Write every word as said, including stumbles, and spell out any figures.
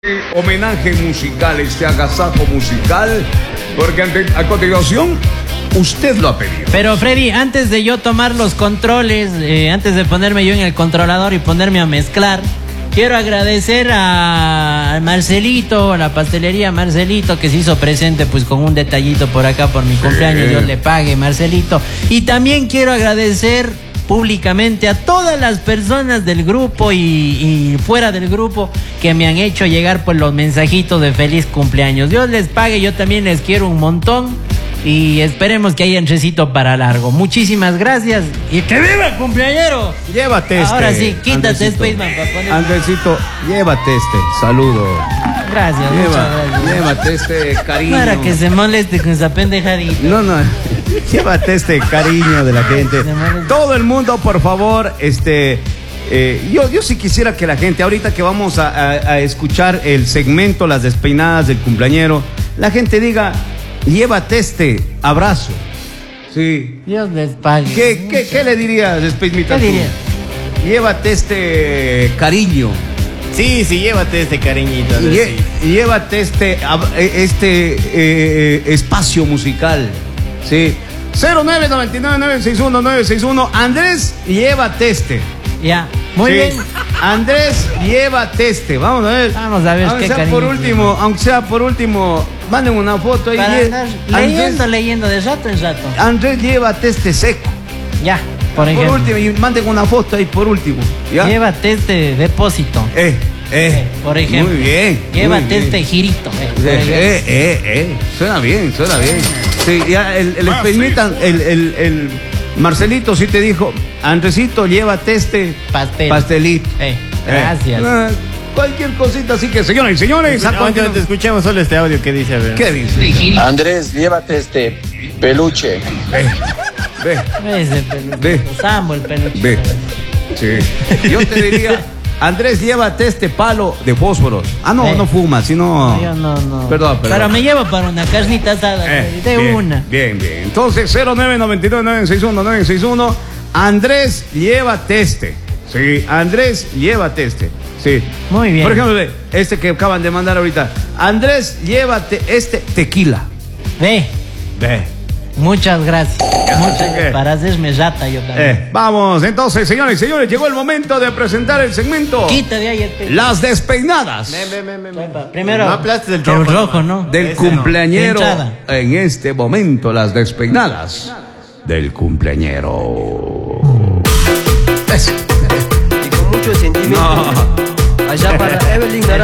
Homenaje musical, este agasajo musical, porque ante, a continuación usted lo ha pedido. Pero Freddy, antes de yo tomar los controles, eh, antes de ponerme yo en el controlador y ponerme a mezclar, quiero agradecer a Marcelito, a la pastelería Marcelito, que se hizo presente pues con un detallito por acá por mi cumpleaños. Dios le pague, Marcelito. Y también quiero agradecer públicamente a todas las personas del grupo y, y fuera del grupo que me han hecho llegar pues los mensajitos de feliz cumpleaños. Dios les pague, yo también les quiero un montón y esperemos que haya entrecito para largo. Muchísimas gracias y ¡que viva el cumpleañero! Llévate este. Ahora sí, quítate Spaceman para poner. Andresito, llévate este, saludo. Gracias, Lleva, muchas gracias. Llévate este cariño. Para que se moleste con esa pendejadita. No, no. Llévate este cariño de la gente. Todo el mundo, por favor, este, eh, yo, yo sí quisiera que la gente, ahorita que vamos a, a, a escuchar el segmento, las despeinadas del cumpleañero, la gente diga, llévate este abrazo. Sí. Dios les pague. ¿Qué, qué, qué le dirías, Space Mita? ¿Qué diría? Llévate este cariño. Sí, sí, llévate este cariñito. Lle llévate este, este eh, espacio musical. Sí. cero nueve nueve nueve nueve seis uno nueve seis uno. Andrés, llévate este. Ya, muy sí. bien. Andrés, llévate este. Vamos a ver. Vamos a ver aunque qué sea cariño por último, aunque sea por último, manden una foto ahí. Para andar leyendo, Andrés, leyendo de rato en rato. Andrés, llévate este seco. Ya, por ejemplo. Por último, y manden una foto ahí por último. ¿Ya? Llévate este depósito. Eh, eh. Por ejemplo. Muy bien. Llévate muy bien. este girito. Eh, Eh, eh, eh, eh. Suena bien, suena bien. Sí, ya el, el, Ah, permitan, el, el, el Marcelito sí te dijo, Andresito, llévate este Pastel. pastelito. Eh, gracias. Eh, cualquier cosita, así que señores y señores, a Aunque continuación- te escuchemos solo este audio que dice, a ver. ¿qué dice? Andrés, llévate este peluche. Ve, ve, Ese peluche. Ve. Los amo el peluche. ve. Sí. Yo te diría, Andrés, llévate este palo de fósforos. Ah, no, Eh. no fuma, sino. No, yo no, no. Perdón, perdón. Pero me llevo para una carnita asada. Eh, de bien, una. Bien, bien. Entonces, cero nueve nueve nueve nueve seis uno nueve seis uno. Andrés, llévate este. Sí, Andrés, llévate este. Sí. Muy bien. Por ejemplo, ve, este que acaban de mandar ahorita. Andrés, llévate este tequila. Ve. Ve. Muchas gracias. Muchas ¿Qué? para hacerme rata yo también. Eh, vamos, entonces, señores y señores, llegó el momento de presentar el segmento Quita de ahí el peluche. Las despeinadas Ven, ven, ven, ven, ven. Primero. No aplastes el el rojo, rojo, ¿no? del Ese cumpleañero. De entrada. En este momento, las despeinadas del cumpleañero. Eso. Y con mucho sentimiento. No. Allá para Evelyn Garay.